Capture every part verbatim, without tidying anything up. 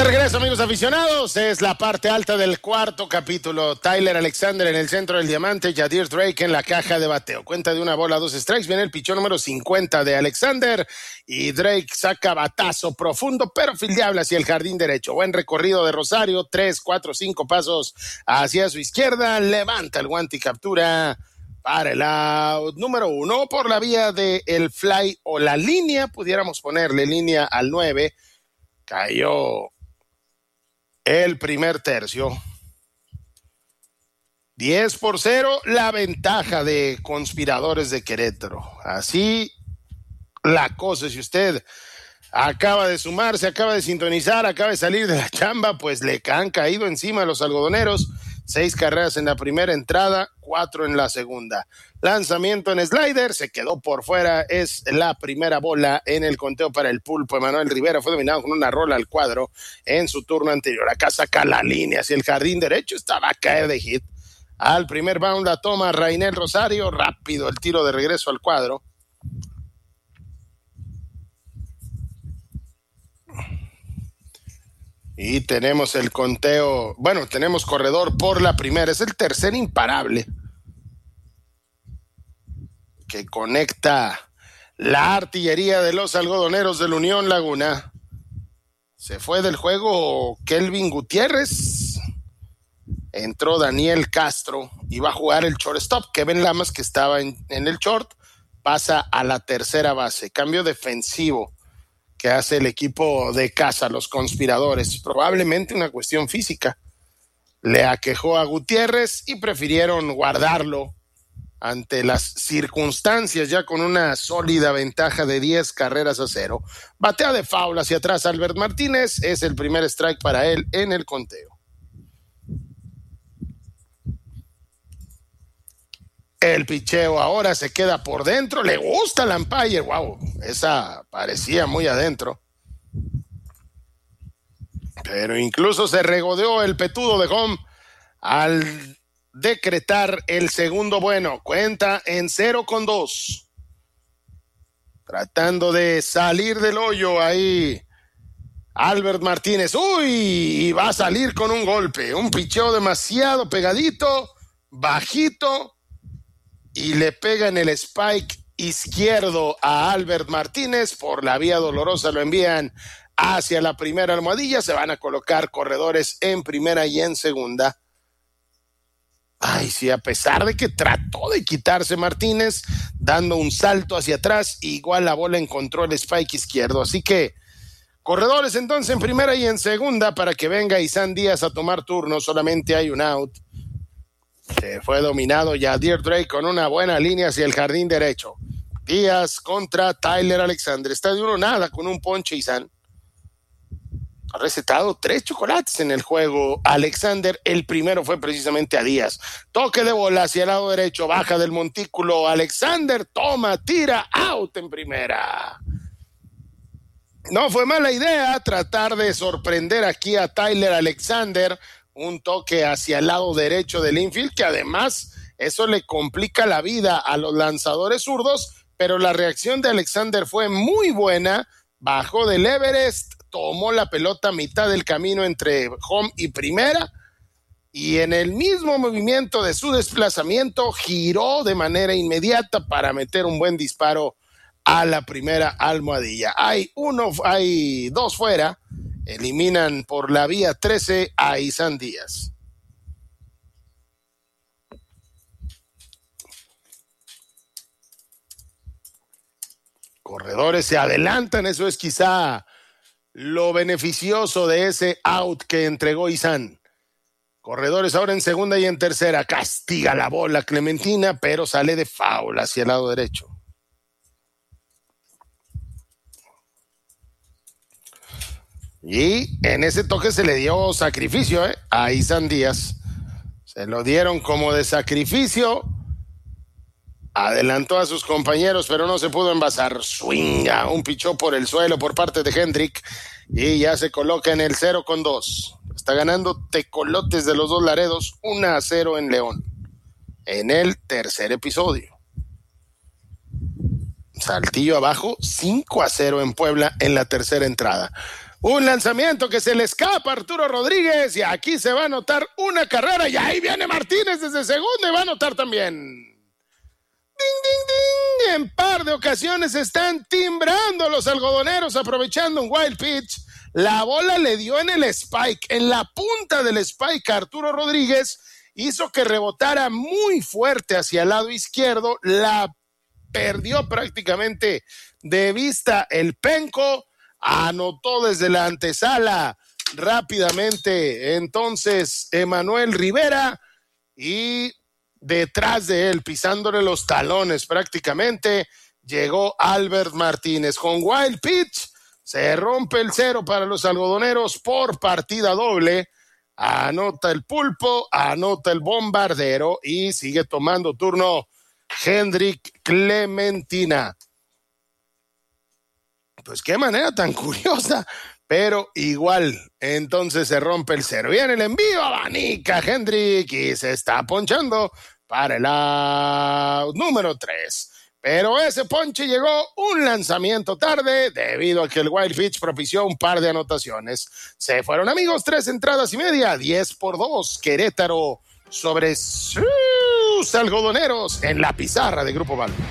de regreso, amigos aficionados. Es la parte alta del cuarto capítulo. Tyler Alexander en el centro del diamante, Yadir Drake en la caja de bateo. Cuenta de una bola, dos strikes. Viene el pichón número cincuenta de Alexander y Drake saca batazo profundo, pero fildeable hacia el jardín derecho. Buen recorrido de Rosario, tres, cuatro, cinco pasos hacia su izquierda. Levanta el guante y captura para el out número uno por la vía del fly o la línea. Pudiéramos ponerle línea al nueve. Cayó el primer tercio. diez por cero, la ventaja de Conspiradores de Querétaro. Así la cosa. Si usted acaba de sumarse, acaba de sintonizar, acaba de salir de la chamba, pues le han caído encima a los algodoneros. Seis carreras en la primera entrada, cuatro en la segunda. Lanzamiento en slider, se quedó por fuera, es la primera bola en el conteo para el Pulpo. Emanuel Rivera fue dominado con una rola al cuadro en su turno anterior. Acá saca la línea hacia el jardín derecho, estaba a caer de hit. Al primer bound la toma Rainel Rosario, rápido el tiro de regreso al cuadro. Y tenemos el conteo, bueno, tenemos corredor por la primera, es el tercer imparable que conecta la artillería de los algodoneros del Unión Laguna. Se fue del juego Kelvin Gutiérrez, entró Daniel Castro y va a jugar el shortstop. Kevin Lamas, que estaba en, en el short, pasa a la tercera base. Cambio defensivo que hace el equipo de casa, los Conspiradores. Probablemente una cuestión física. Le aquejó a Gutiérrez y prefirieron guardarlo ante las circunstancias, ya con una sólida ventaja de diez carreras a cero. Batea de foul hacia atrás Albert Martínez, es el primer strike para él en el conteo. El picheo ahora se queda por dentro, le gusta el umpire, wow, esa parecía muy adentro. Pero incluso se regodeó el petudo de home al decretar el segundo bueno. Cuenta en cero con dos. Tratando de salir del hoyo ahí Albert Martínez. ¡Uy! Y va a salir con un golpe. Un picheo demasiado pegadito, bajito, y le pega en el spike izquierdo a Albert Martínez. Por la vía dolorosa lo envían hacia la primera almohadilla. Se van a colocar corredores en primera y en segunda. Ay, sí, a pesar de que trató de quitarse Martínez, dando un salto hacia atrás, igual la bola encontró el spike izquierdo. Así que corredores entonces en primera y en segunda para que venga Isan Díaz a tomar turno. Solamente hay un out. Se fue dominado Yadir Drake con una buena línea hacia el jardín derecho. Díaz contra Tyler Alexander. Está de uno nada con un ponche Isan. Ha recetado tres chocolates en el juego Alexander. El primero fue precisamente a Díaz. Toque de bola hacia el lado derecho. Baja del montículo. Alexander toma, tira, out en primera. No fue mala idea tratar de sorprender aquí a Tyler Alexander. Un toque hacia el lado derecho del infield, que además eso le complica la vida a los lanzadores zurdos, pero la reacción de Alexander fue muy buena. Bajó del Everest, tomó la pelota a mitad del camino entre home y primera, y en el mismo movimiento de su desplazamiento giró de manera inmediata para meter un buen disparo a la primera almohadilla. Hay uno, hay dos fuera. Eliminan por la vía trece a Isan Díaz. Corredores se adelantan, eso es quizá lo beneficioso de ese out que entregó Isan. Corredores ahora en segunda y en tercera. Castiga la bola Clementina, pero sale de foul hacia el lado derecho. Y en ese toque se le dio sacrificio ¿eh? a Isan Díaz. Se lo dieron como de sacrificio. Adelantó a sus compañeros, pero no se pudo envasar. Swinga, un pichó por el suelo por parte de Hendrick. Y ya se coloca en el cero con dos. Está ganando Tecolotes de los dos Laredos, uno a cero en León. En el tercer episodio. Saltillo abajo, cinco a cero en Puebla en la tercera entrada. Un lanzamiento que se le escapa a Arturo Rodríguez y aquí se va a anotar una carrera y ahí viene Martínez desde segunda y va a anotar también. ¡Ding, ding, ding! En par de ocasiones están timbrando los algodoneros aprovechando un wild pitch. La bola le dio en el spike, en la punta del spike a Arturo Rodríguez, hizo que rebotara muy fuerte hacia el lado izquierdo, la perdió prácticamente de vista el penco, anotó desde la antesala rápidamente entonces Emanuel Rivera y detrás de él, pisándole los talones prácticamente, llegó Albert Martínez con wild pitch. Se rompe el cero para los algodoneros por partida doble. Anota el Pulpo, anota el Bombardero y sigue tomando turno Hendrik Clementina. Pues qué manera tan curiosa, pero igual, entonces se rompe el cero. Viene el envío, abanica Hendrik y se está ponchando para el out número tres. Pero ese ponche llegó un lanzamiento tarde debido a que el wild pitch propició un par de anotaciones. Se fueron, amigos, tres entradas y media, diez por dos. Querétaro sobre sus algodoneros en la pizarra de Grupo Val.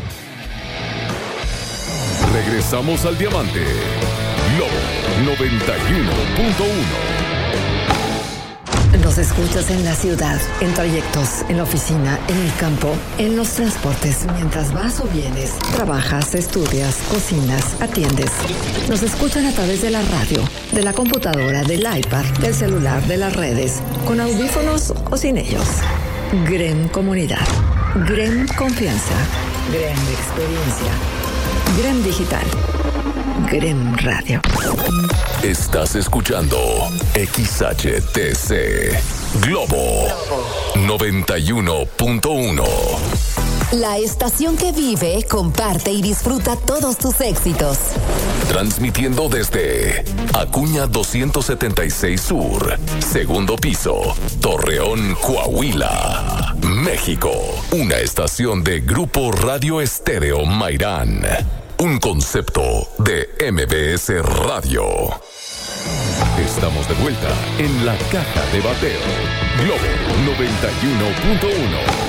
Regresamos al Diamante. Globo noventa y uno punto uno. Nos escuchas en la ciudad, en trayectos, en la oficina, en el campo, en los transportes, mientras vas o vienes, trabajas, estudias, cocinas, atiendes. Nos escuchan a través de la radio, de la computadora, del iPad, del celular, de las redes, con audífonos o sin ellos. Grem Comunidad, Grem Confianza, Grem Experiencia, Grem Digital, Grem Radio. Estás escuchando X H T C Globo noventa y uno punto uno. La estación que vive, comparte y disfruta todos tus éxitos. Transmitiendo desde Acuña doscientos setenta y seis Sur, segundo piso, Torreón, Coahuila, México. Una estación de Grupo Radio Estéreo Mairán. Un concepto de M B S Radio. Estamos de vuelta en la caja de bateo. Globo noventa y uno punto uno.